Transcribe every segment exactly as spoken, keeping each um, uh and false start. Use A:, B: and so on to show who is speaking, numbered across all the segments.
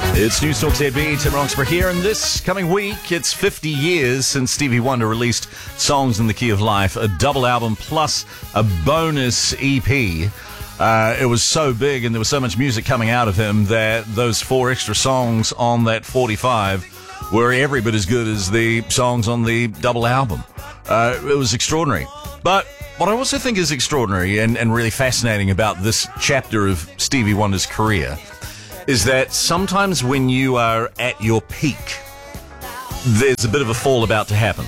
A: It's News Talk Z B, Tim Roxburgh here, and this coming week, it's fifty years since Stevie Wonder released Songs in the Key of Life, a double album plus a bonus E P. Uh, it was so big and there was so much music coming out of him that those four extra songs on that forty-five were every bit as good as the songs on the double album. Uh, it was extraordinary. But what I also think is extraordinary and, and really fascinating about this chapter of Stevie Wonder's career is that sometimes when you are at your peak, there's a bit of a fall about to happen.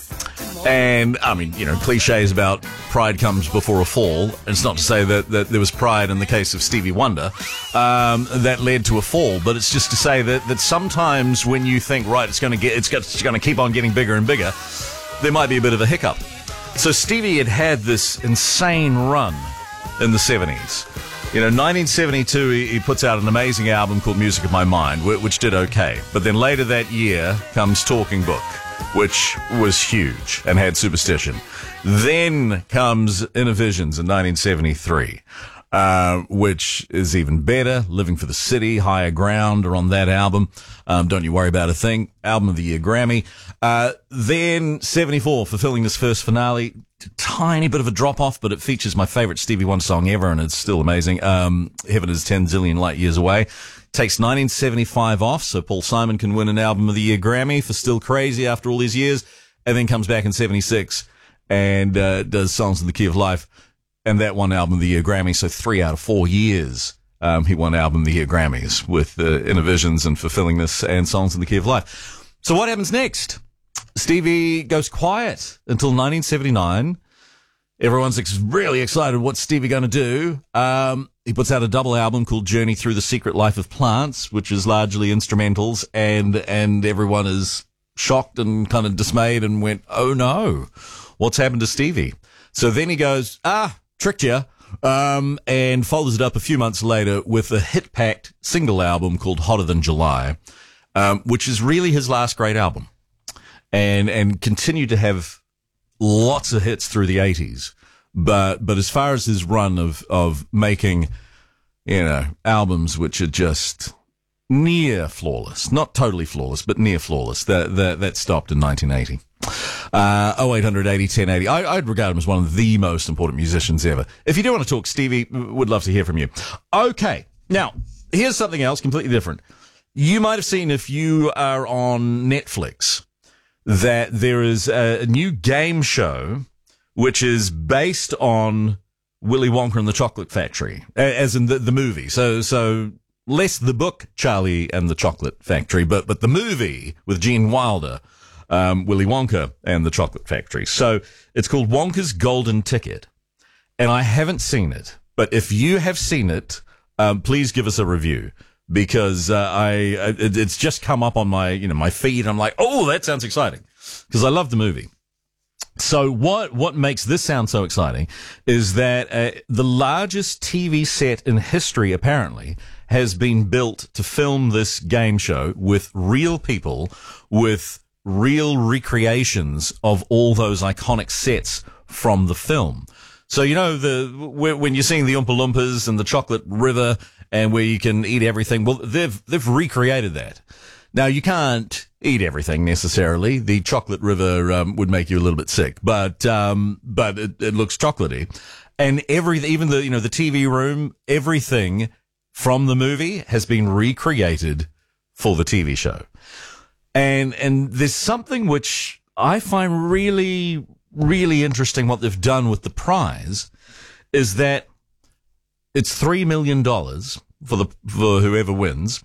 A: And, I mean, you know, cliches about pride comes before a fall. It's not to say that, that there was pride in the case of Stevie Wonder um, that led to a fall, but it's just to say that, that sometimes when you think, right, it's going to get, it's going to keep on getting bigger and bigger, there might be a bit of a hiccup. So Stevie had had this insane run in the seventies. You know, nineteen seventy-two, he, he puts out an amazing album called Music of My Mind, which, which did okay. But then later that year comes Talking Book, which was huge and had Superstition. Then comes Inner Visions in nineteen seventy-three, uh, which is even better. Living for the City, Higher Ground are on that album. Um, Don't You Worry About a Thing, Album of the Year Grammy. Uh, then seventy-four, Fulfilling This First Finale. Tiny bit of a drop-off, but it features my favorite Stevie Wonder song ever, and it's still amazing. Um, Heaven is ten zillion light years away. Takes nineteen seventy-five off, so Paul Simon can win an Album of the Year Grammy for Still Crazy after all these years, and then comes back in seventy-six and uh, does Songs in the Key of Life, and that won Album of the Year Grammy, so three out of four years um, he won Album of the Year Grammys with uh, Inner Visions and Fulfilling This and Songs in the Key of Life. So what happens next? Stevie goes quiet until nineteen seventy-nine. Everyone's ex- really excited. What's Stevie going to do? Um, he puts out a double album called Journey Through the Secret Life of Plants, which is largely instrumentals, and and everyone is shocked and kind of dismayed and went, oh no, what's happened to Stevie? So then he goes, ah, tricked you, um, and follows it up a few months later with a hit-packed single album called Hotter Than July, um, which is really his last great album. And, and continued to have lots of hits through the eighties. But, but as far as his run of, of making, you know, albums which are just near flawless, not totally flawless, but near flawless, that, that, that stopped in nineteen eighty. Uh, oh eight hundred eighty ten eighty. I, I'd regard him as one of the most important musicians ever. If you do want to talk, Stevie, would love to hear from you. Okay. Now, here's something else completely different. You might have seen, if you are on Netflix, that there is a new game show which is based on Willy Wonka and the Chocolate Factory, as in the, the movie. So, so less the book Charlie and the Chocolate Factory, but, but the movie with Gene Wilder, um, Willy Wonka and the Chocolate Factory. So it's called Wonka's Golden Ticket. And I haven't seen it, but if you have seen it, um, please give us a review. Because uh, I, it, it's just come up on my, you know, my feed. I'm like, oh, that sounds exciting, because I love the movie. So what what makes this sound so exciting is that uh, the largest T V set in history apparently has been built to film this game show with real people, with real recreations of all those iconic sets from the film. So, you know, the when you're seeing the Oompa Loompas and the Chocolate River, and where you can eat everything, well, they've they've recreated that. Now, you can't eat everything necessarily. The Chocolate River um, would make you a little bit sick, but um, but it, it looks chocolatey, and every even the you know the T V room, everything from the movie has been recreated for the T V show, and and there's something which I find really really interesting. What they've done with the prize is that it's three million dollars for the, for whoever wins,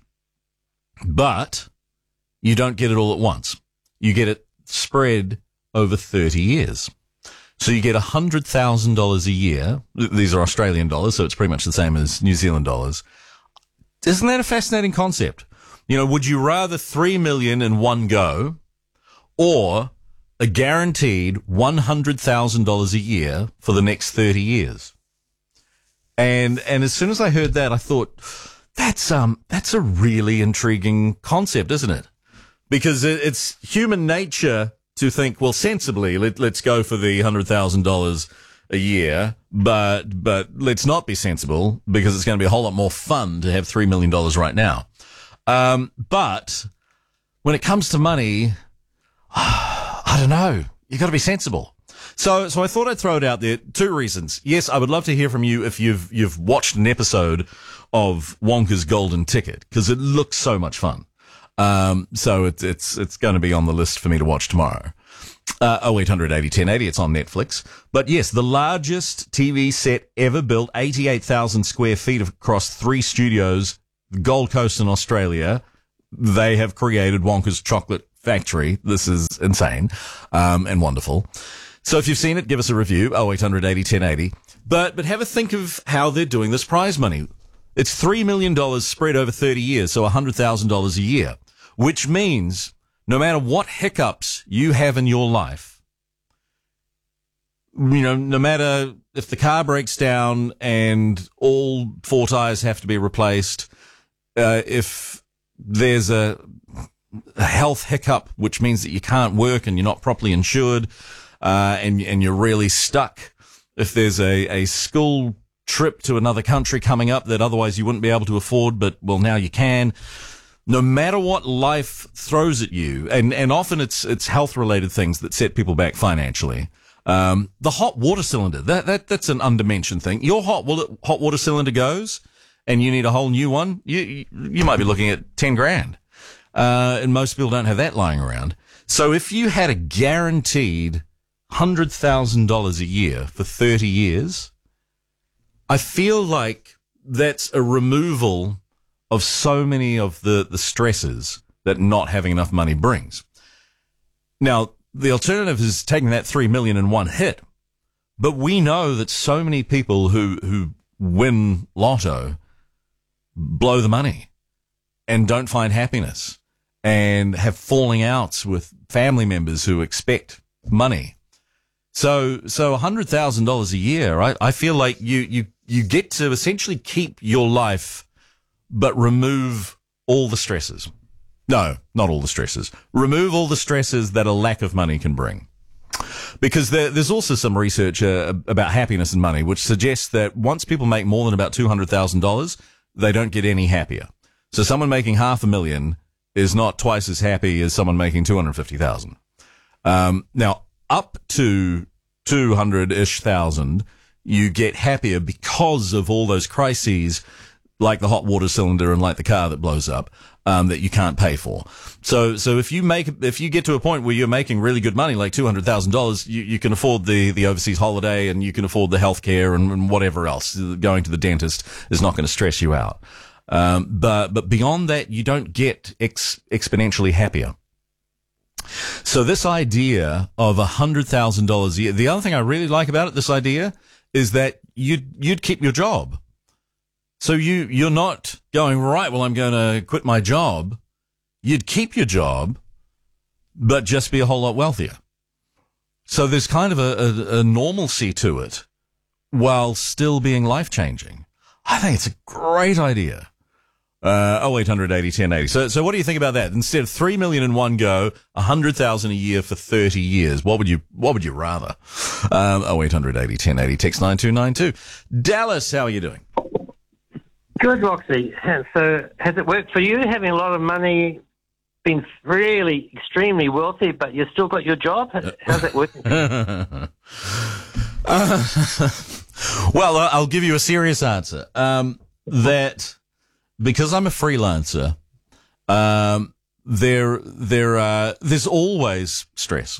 A: but you don't get it all at once. You get it spread over thirty years. So you get one hundred thousand dollars a year. These are Australian dollars, so it's pretty much the same as New Zealand dollars. Isn't that a fascinating concept? You know, would you rather three million in one go, or a guaranteed one hundred thousand dollars a year for the next thirty years? And, and as soon as I heard that, I thought, that's, um, that's a really intriguing concept, isn't it? Because it, it's human nature to think, well, sensibly, let, let's go for the one hundred thousand dollars a year, but, but let's not be sensible, because it's going to be a whole lot more fun to have three million dollars right now. Um, but when it comes to money, I don't know. You got to be sensible. So, so I thought I'd throw it out there. Two reasons. Yes, I would love to hear from you if you've you've watched an episode of Wonka's Golden Ticket, because it looks so much fun. Um, so it's it's it's going to be on the list for me to watch tomorrow. Uh, oh eight hundred eighty ten eighty. It's on Netflix. But yes, the largest T V set ever built, eighty-eight thousand square feet across three studios, Gold Coast in Australia. They have created Wonka's Chocolate Factory. This is insane, um, and wonderful. So if you've seen it, give us a review, oh eight hundred eighty ten eighty. But, but have a think of how they're doing this prize money. It's three million dollars spread over thirty years, so one hundred thousand dollars a year, which means no matter what hiccups you have in your life, you know, no matter if the car breaks down and all four tires have to be replaced, uh, if there's a, a health hiccup, which means that you can't work and you're not properly insured, uh, and, and you're really stuck, if there's a, a school trip to another country coming up that otherwise you wouldn't be able to afford, but, well, now you can. No matter what life throws at you, and, and often it's it's health-related things that set people back financially. Um, the hot water cylinder, that, that that's an undermentioned thing. Your hot water, hot water cylinder goes, and you need a whole new one, you you might be looking at ten grand. Uh, and most people don't have that lying around. So if you had a guaranteed one hundred thousand dollars a year for thirty years, I feel like that's a removal of so many of the, the stresses that not having enough money brings. Now, the alternative is taking that three million in one hit. But we know that so many people who, who win lotto blow the money and don't find happiness and have falling outs with family members who expect money. So, so one hundred thousand dollars a year, right? I feel like you, you, you get to essentially keep your life, but remove all the stresses. No, not all the stresses. Remove all the stresses that a lack of money can bring. Because there, there's also some research uh, about happiness and money, which suggests that once people make more than about two hundred thousand dollars, they don't get any happier. So someone making half a million is not twice as happy as someone making two hundred fifty thousand. Um, now, up to two hundred-ish thousand, you get happier because of all those crises, like the hot water cylinder and like the car that blows up, um, that you can't pay for. So, so if you make, if you get to a point where you're making really good money, like two hundred thousand dollars, you, you can afford the, the overseas holiday and you can afford the healthcare and, and whatever else. Going to the dentist is not going to stress you out. Um, but, but beyond that, you don't get ex- exponentially happier. So this idea of a hundred thousand dollars a year, the other thing I really like about it, this idea, is that you'd, you'd keep your job. So you, you're not going, right, well, I'm going to quit my job. You'd keep your job, but just be a whole lot wealthier. So there's kind of a, a, a normalcy to it while still being life-changing. I think it's a great idea. Uh, oh eight hundred eighty ten eighty. So, so what do you think about that? Instead of three million in one go, a hundred thousand a year for thirty years. What would you, what would you rather? Um, oh eight hundred eighty ten eighty. Text nine two nine two. Dallas, how are you doing?
B: Good, Roxy. So has it worked for you, having a lot of money, been really extremely wealthy, but you've still got your job? How's it working? uh,
A: well, I'll give you a serious answer. Um, that because I'm a freelancer, um, there, there, uh, there's always stress.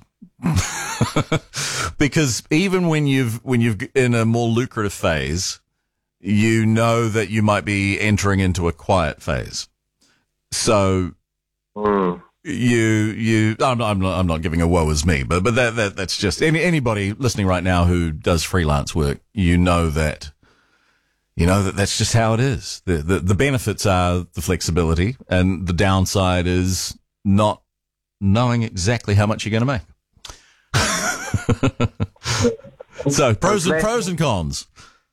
A: Because even when you've, when you've in a more lucrative phase, you know that you might be entering into a quiet phase. So mm. you, you, I'm not, I'm not, I'm not giving a woe as me, but, but that, that, that's just any, anybody listening right now who does freelance work, you know that, you know that that's just how it is. The, the, the benefits are the flexibility, and the downside is not knowing exactly how much you're going to make. So pros and pros and cons.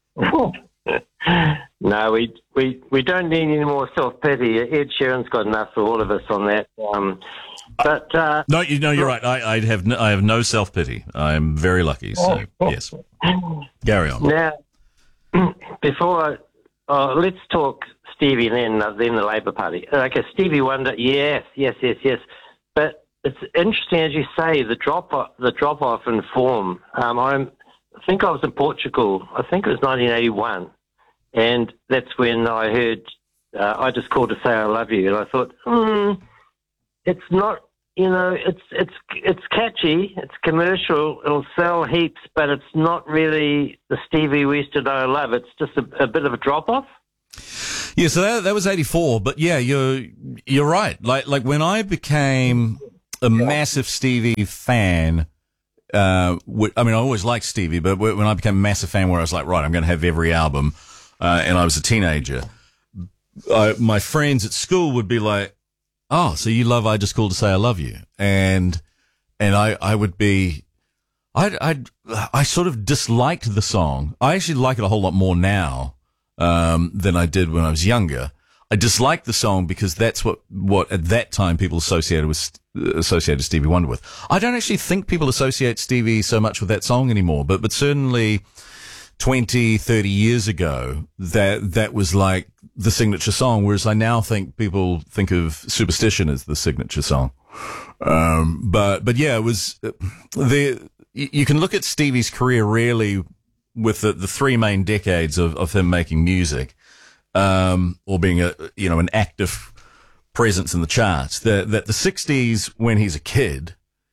B: No, we we we don't need any more self-pity. Ed Sheeran's got enough for all of us on that. Um, but uh,
A: no, you know, you're right. I, I have no, I have no self-pity. I'm very lucky. So yes, carry on.
B: Now, before I, uh, let's talk Stevie and then, uh, then the Labour Party. Okay, Stevie Wonder, yes, yes, yes, yes. But it's interesting, as you say, the drop the drop off in form. Um, I'm, I think I was in Portugal. I think it was nineteen eighty-one, and that's when I heard uh, I Just Called to Say I Love You, and I thought, hmm, it's not. You know, it's it's it's catchy, it's commercial, it'll sell heaps, but it's not really the Stevie we used to know and love. It's just a, a bit of a drop off.
A: Yeah, so that, that was eighty-four, but yeah, you're you're right. Like like when I became a massive Stevie fan, uh, I mean, I always liked Stevie, but when I became a massive fan, where I was like, right, I'm going to have every album, uh, and I was a teenager, I, my friends at school would be like, oh, so you love I Just Called to Say I Love You. And, and I, I would be, I, I, I sort of disliked the song. I actually like it a whole lot more now, um, than I did when I was younger. I disliked the song because that's what, what at that time people associated with, associated Stevie Wonder with. I don't actually think people associate Stevie so much with that song anymore, but, but certainly twenty, thirty years ago, that, that was like the signature song, whereas I now think people think of Superstition as the signature song. Um, but, but yeah, it was, the, you can look at Stevie's career really with the, the three main decades of, of him making music, um, or being a, you know, an active presence in the charts. That, that the sixties, when he's a kid,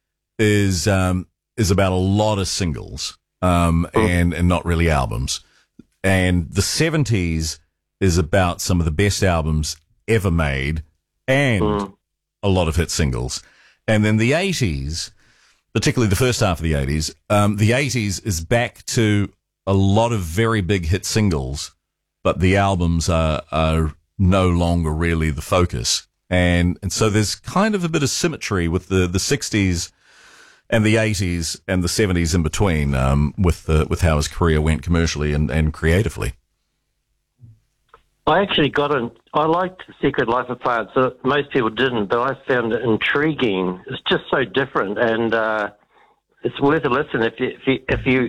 A: is, um, is about a lot of singles, um, and, and not really albums. And the seventies is about some of the best albums ever made and mm. a lot of hit singles. And then the eighties, particularly the first half of the eighties, um, the eighties is back to a lot of very big hit singles, but the albums are, are no longer really the focus. And, and so there's kind of a bit of symmetry with the, the sixties and the eighties and the seventies in between, um, with the, with how his career went commercially and, and creatively.
B: I actually got in, I liked Secret Life of Plants. So most people didn't, but I found it intriguing. It's just so different, and uh, it's worth a listen if you if you if you,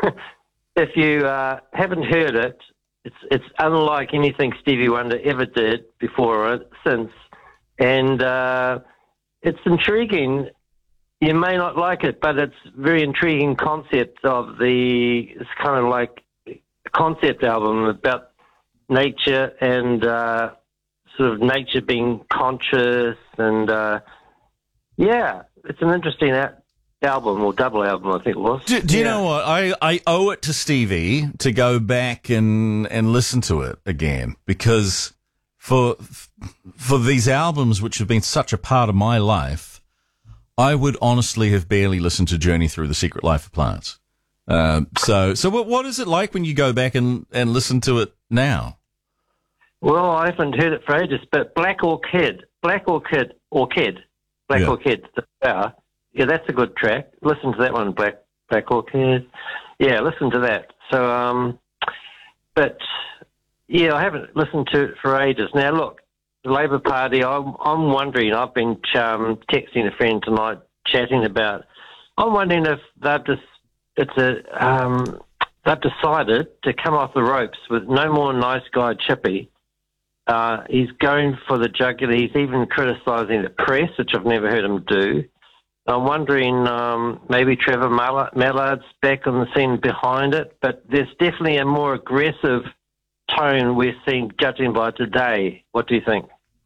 B: if you uh, haven't heard it. It's it's unlike anything Stevie Wonder ever did before or since, and uh, it's intriguing. You may not like it, but it's very intriguing concept of the. It's kind of like a concept album about nature and uh, sort of nature being conscious, and uh, yeah, it's an interesting a- album or double album, I think it was.
A: Do, do you
B: yeah.
A: know what? I, I owe it to Stevie to go back and, and listen to it again, because for for these albums which have been such a part of my life, I would honestly have barely listened to Journey Through the Secret Life of Plants. Um, so so what what is it like when you go back and, and listen to it now?
B: Well, I haven't heard it for ages, but Black Orchid, Black Orchid, Orchid, Black
A: yeah.
B: Orchid, the flower. Yeah, that's a good track. Listen to that one, Black Black Orchid. Yeah, listen to that. So, um, but yeah, I haven't listened to it for ages. Now, look, the Labour Party. I'm I'm wondering. I've been um, texting a friend tonight, chatting about. I'm wondering if they've just it's a um, they've decided to come off the ropes with no more nice guy Chippy. Uh, he's going for the jugular. He's even criticising the press, which I've never heard him do. I'm wondering um, maybe Trevor Mallard's back on the scene behind it, but there's definitely a more aggressive tone we're seeing, judging by today. What do you think?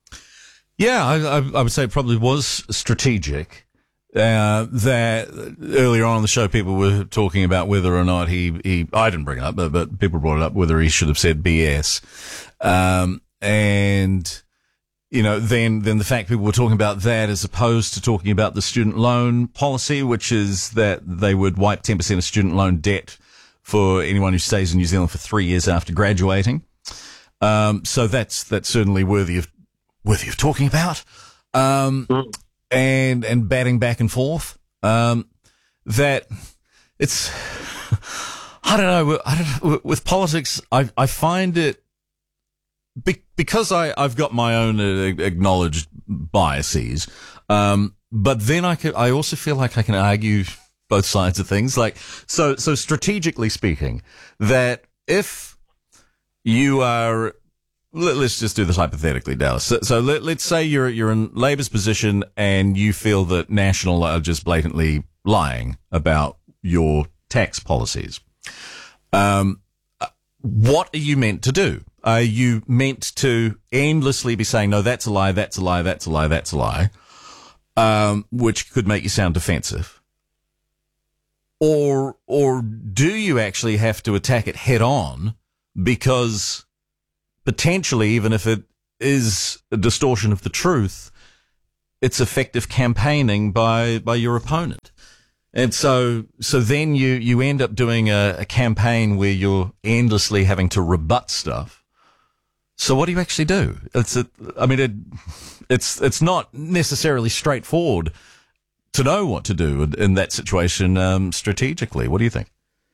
A: Yeah, I, I, I would say it probably was strategic. Uh, that earlier on in the show, people were talking about whether or not he, he I didn't bring it up, but, but people brought it up, whether he should have said B S. Um, and, you know, then, then the fact people were talking about that as opposed to talking about the student loan policy, which is that they would wipe ten percent of student loan debt for anyone who stays in New Zealand for three years after graduating. Um, so that's, that's certainly worthy of, worthy of talking about. Um, mm. and, and batting back and forth. Um, that it's, I don't know, I don't know, with politics, I, I find it, Be- because I, I've got my own uh, acknowledged biases, um, but then I can, I also feel like I can argue both sides of things. Like, so, so strategically speaking, that if you are let, let's just do this hypothetically, Dallas. So, so let, let's say you're you're in Labor's position and you feel that National are just blatantly lying about your tax policies. Um, what are you meant to do? Are you meant to endlessly be saying, no, that's a lie, that's a lie, that's a lie, that's a lie, um, which could make you sound defensive? Or, or do you actually have to attack it head on, because potentially, even if it is a distortion of the truth, it's effective campaigning by, by your opponent? And so, so then you, you end up doing a, a campaign where you're endlessly having to rebut stuff. So what do you actually do? It's a, I mean, it, it's, it's not necessarily straightforward to know what to do in, in that situation, um, strategically. What do you think?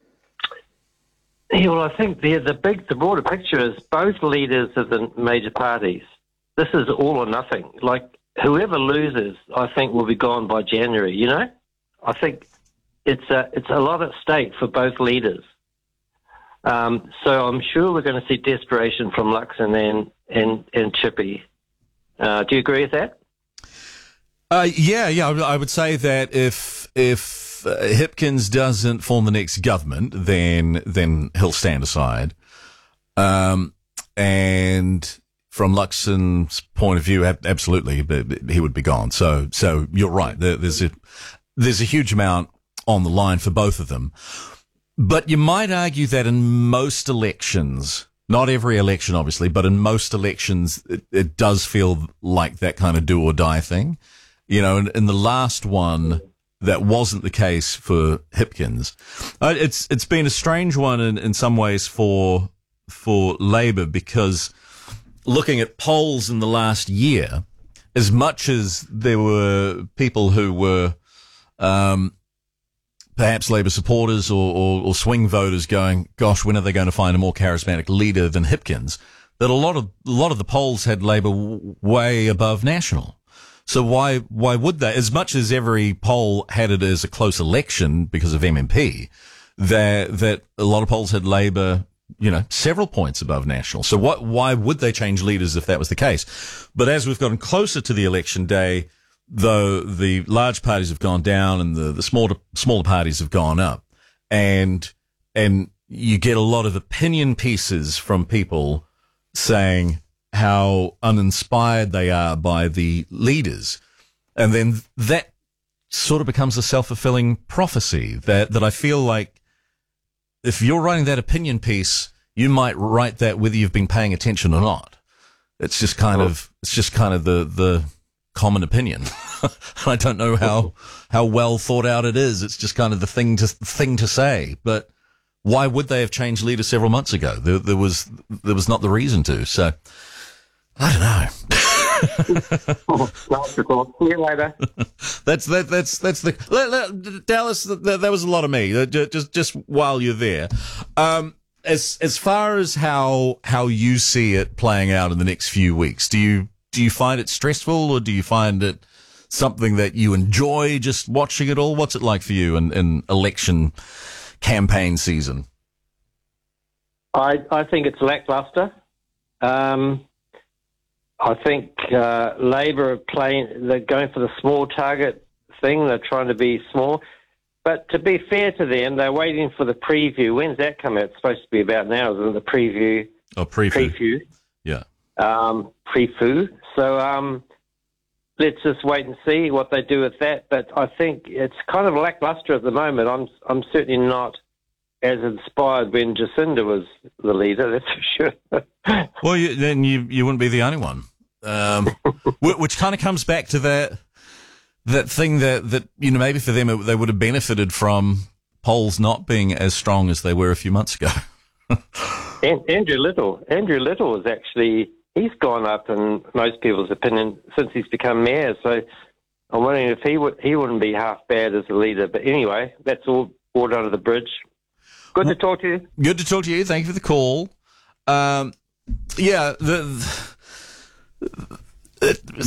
B: Yeah, well, I think the, the big, the broader picture is both leaders of the major parties. This is all or nothing. Like, whoever loses, I think, will be gone by January, you know? I think it's a, it's a lot at stake for both leaders. Um, so I'm sure we're going to see desperation from Luxon and, and, and Chippy. Uh, do you agree with that?
A: Uh, yeah, yeah. I would say that if if uh, Hipkins doesn't form the next government, then then he'll stand aside. Um, and from Luxon's point of view, absolutely, he would be gone. So so you're right. There's a There's a huge amount on the line for both of them. But you might argue that in most elections, not every election, obviously, but in most elections, it, it does feel like that kind of do or die thing. You know, in, in the last one, that wasn't the case for Hipkins. Uh, it's it's been a strange one in, in some ways for for Labor, because looking at polls in the last year, as much as there were people who were Um, perhaps Labor supporters or, or, or swing voters going, gosh, when are they going to find a more charismatic leader than Hipkins? That a lot of, a lot of the polls had Labor w- way above National. So why, why would they? As much as every poll had it as a close election because of M M P, that, that a lot of polls had Labor, you know, several points above National. So what, why would they change leaders if that was the case? But as we've gotten closer to the election day, though the large parties have gone down and the, the smaller, smaller parties have gone up, and, and you get a lot of opinion pieces from people saying how uninspired they are by the leaders. And then that sort of becomes a self-fulfilling prophecy that, that I feel like if you're writing that opinion piece, you might write that whether you've been paying attention or not. It's just kind of, it's just kind of the, the, common opinion. I don't know how how well thought out it is. It's just kind of the thing to thing to say. But why would they have changed leader several months ago? There, there was there was not the reason to. So I don't know.
B: See you later.
A: That's that. That's that's the let, let, Dallas. That, that was a lot of me. Just just while you're there. Um, as as far as how how you see it playing out in the next few weeks, do you? Do you find it stressful, or do you find it something that you enjoy just watching it all? What's it like for you in, in election campaign season?
B: I, I think it's lackluster. Um, I think uh, Labor are playing, they're going for the small target thing. They're trying to be small. But to be fair to them, they're waiting for the preview. When's that come out? It's supposed to be about now, isn't it? The preview.
A: Oh, preview.
B: Preview.
A: Yeah.
B: Um, pre-foo. So um, let's just wait and see what they do with that. But I think it's kind of lackluster at the moment. I'm I'm certainly not as inspired when Jacinda was the leader, that's for sure.
A: Well, you, then you you wouldn't be the only one. Um, which kind of comes back to that that thing that, that you know, maybe for them it, they would have benefited from polls not being as strong as they were a few months ago.
B: and, Andrew Little. Andrew Little is actually... He's gone up in most people's opinion since he's become mayor. So I'm wondering if he would he wouldn't be half bad as a leader. But anyway, that's all brought under the bridge. Good to talk to you.
A: Good to talk to you. Thank you for the call. Um, yeah, the, the,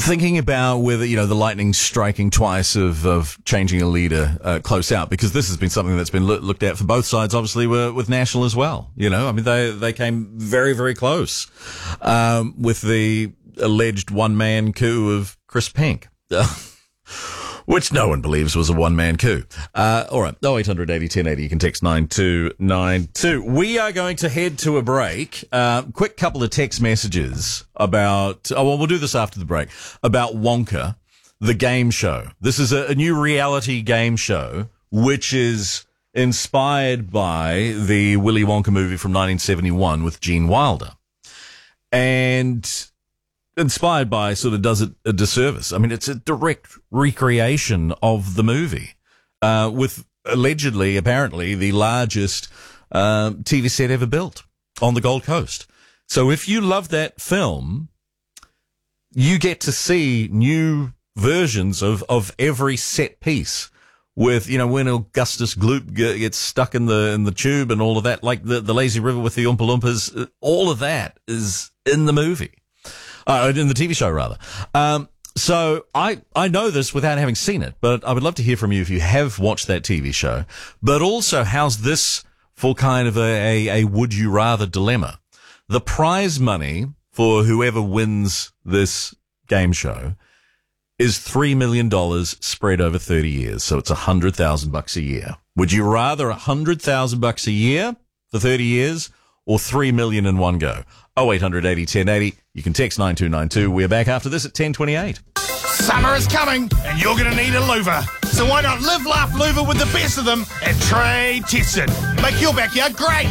A: thinking about whether, you know, the lightning striking twice of, of changing a leader uh, close out, because this has been something that's been loo- looked at for both sides, obviously, with, with National as well. You know, I mean, they, they came very, very close um, with the alleged one-man coup of Chris Pink. Which no one believes was a one-man coup. Uh, all right. oh eight hundred eighty ten eighty. You can text nine two nine two. We are going to head to a break. Uh, quick couple of text messages about, oh, well, we'll do this after the break, about Wonka, the game show. This is a, a new reality game show, which is inspired by the Willy Wonka movie from nineteen seventy-one with Gene Wilder. And inspired by sort of does it a disservice. I mean, it's a direct recreation of the movie, uh, with allegedly, apparently, the largest uh, T V set ever built on the Gold Coast. So if you love that film, you get to see new versions of, of every set piece with, you know, when Augustus Gloop gets stuck in the in the tube and all of that, like the, the lazy river with the Oompa Loompas, all of that is in the movie. Uh, in the T V show, rather. Um, so I, I know this without having seen it, but I would love to hear from you if you have watched that T V show. But also, how's this for kind of a, a, a would you rather dilemma? The prize money for whoever wins this game show is three million dollars spread over thirty years. So it's one hundred thousand bucks a year. Would you rather one hundred thousand bucks a year for thirty years or three million in one go? oh eight hundred eighty ten eighty. You can text nine two nine two. We're back after this at ten twenty-eight.
C: Summer is coming, and you're going to need a louver. So why not live, laugh, louver with the best of them at Trade Tested? Make your backyard great.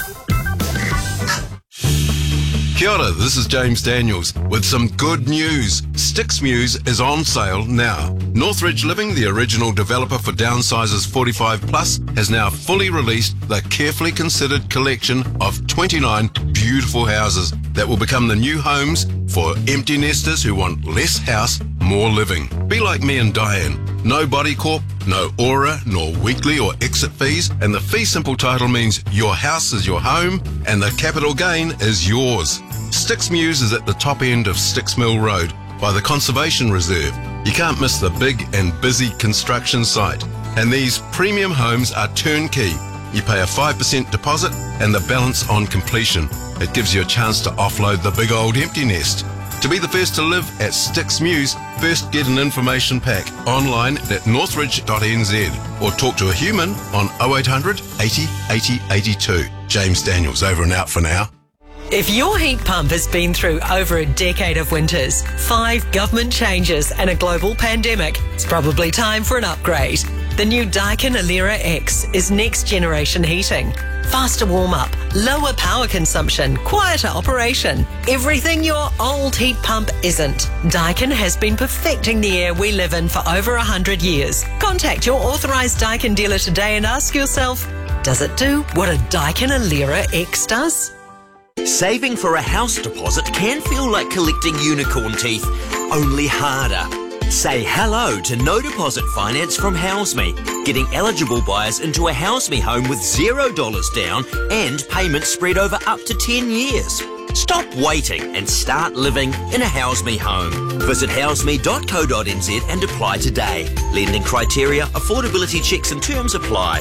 D: Kia ora, this is James Daniels with some good news. Sticks Muse is on sale now. Northridge Living, the original developer for downsizers forty-five plus, has now fully released the carefully considered collection of twenty-nine beautiful houses that will become the new homes for empty nesters who want less house, more living. Be like me and Diane. No body corp, no aura, nor weekly or exit fees, and the fee simple title means your house is your home and the capital gain is yours. Sticks Muse is at the top end of Sticks Mill Road by the Conservation Reserve. You can't miss the big and busy construction site. And these premium homes are turnkey. You pay a five percent deposit and the balance on completion. It gives you a chance to offload the big old empty nest. To be the first to live at Sticks Muse, first get an information pack online at northridge dot n z or talk to a human on oh eight hundred eighty eighty eighty-two. James Daniels, over and out for now.
E: If your heat pump has been through over a decade of winters, five government changes and a global pandemic, it's probably time for an upgrade. The new Daikin Alira X is next generation heating. Faster warm-up, lower power consumption, quieter operation. Everything your old heat pump isn't. Daikin has been perfecting the air we live in for over one hundred years. Contact your authorised Daikin dealer today and ask yourself, does it do what a Daikin Alira X does?
F: Saving for a house deposit can feel like collecting unicorn teeth, only harder. Say hello to no deposit finance from HouseMe, getting eligible buyers into a HouseMe home with zero dollars down and payments spread over up to ten years. Stop waiting and start living in a HouseMe home. Visit houseme dot co dot n z and apply today. Lending criteria, affordability checks and terms apply.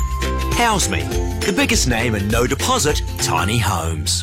F: HouseMe, the biggest name in no deposit tiny homes.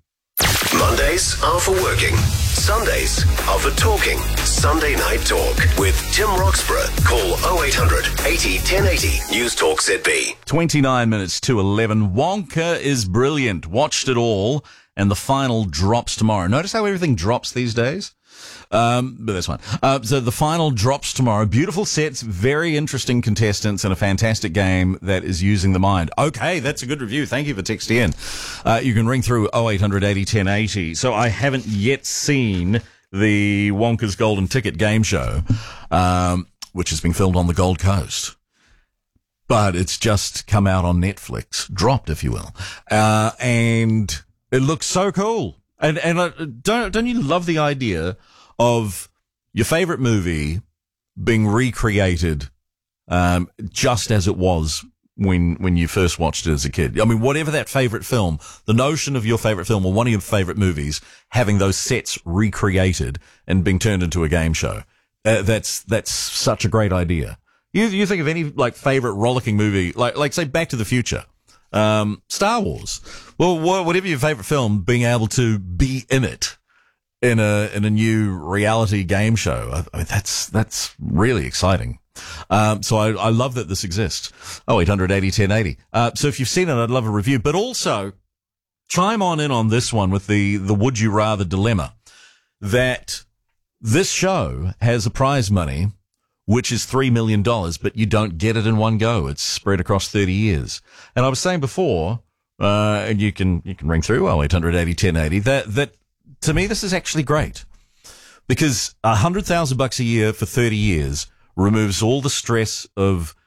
G: Mondays are for working. Sundays are for talking. Sunday Night Talk with Tim Roxburgh. Call oh eight hundred eighty ten eighty. News Talk Z B.
A: twenty-nine minutes to eleven. Wonka is brilliant. Watched it all, and the final drops tomorrow. Notice how everything drops these days? Um, but that's fine. Uh, so the final drops tomorrow. Beautiful sets, very interesting contestants, and a fantastic game that is using the mind. Okay, that's a good review. Thank you for texting in. Uh, you can ring through oh eight hundred eighty ten eighty. So I haven't yet seen the Wonka's Golden Ticket game show, um, which has been filmed on the Gold Coast. But it's just come out on Netflix, dropped, if you will. Uh, and it looks so cool. And, and uh, don't, don't you love the idea of your favorite movie being recreated, um, just as it was when when you first watched it as a kid. I mean, whatever that favorite film, the notion of your favorite film or one of your favorite movies having those sets recreated and being turned into a game show. Uh, that's that's such a great idea. You you think of any like favorite rollicking movie, like like say Back to the Future, um, Star Wars. Well, wh- whatever your favorite film, being able to be in it in a in a new reality game show. I, I mean, that's that's really exciting. Um, so I, I love that this exists. Oh, eight hundred eighty ten eighty. Uh, so if you've seen it, I'd love a review. But also, chime on in on this one with the, the would you rather dilemma. That this show has a prize money, which is three million dollars, but you don't get it in one go. It's spread across thirty years. And I was saying before, uh, and you can, you can ring through, oh, eight hundred eighty ten eighty, that, that to me, this is actually great. Because a hundred thousand bucks a year for thirty years removes all the stress of